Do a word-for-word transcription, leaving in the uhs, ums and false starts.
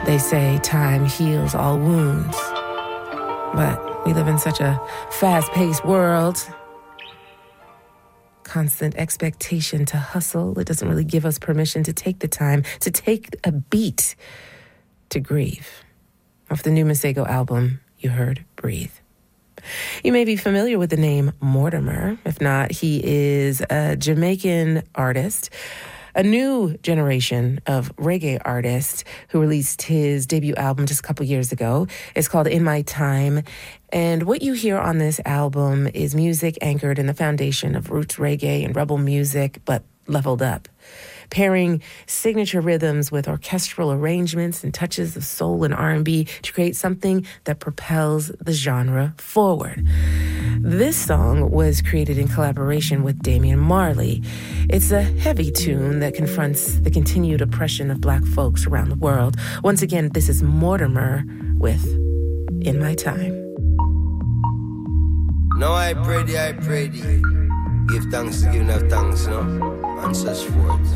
They say time heals all wounds, but we live in such a fast-paced world. Constant expectation to hustle. It doesn't really give us permission to take the time, to take a beat, to grieve. Off the new Masego album, you heard Breathe. You may be familiar with the name Mortimer. If not, he is a Jamaican artist, a new generation of reggae artists who released his debut album just a couple years ago. It's called In My Time. And what you hear on this album is music anchored in the foundation of roots reggae and rebel music, but leveled up, pairing signature rhythms with orchestral arrangements and touches of soul and R and B to create something that propels the genre forward. This song was created in collaboration with Damian Marley. It's a heavy tune that confronts the continued oppression of Black folks around the world. Once again, this is Mortimer with In My Time. No, I pray thee, I pray thee. Give thanks to give enough thanks, no? And such forth.